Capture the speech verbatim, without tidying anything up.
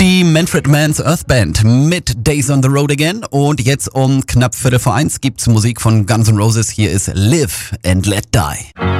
Die Manfred Mann's Earth Band mit Days on the Road Again. Und jetzt um knapp Viertel vor eins gibt's Musik von Guns N' Roses. Hier ist Live and Let Die.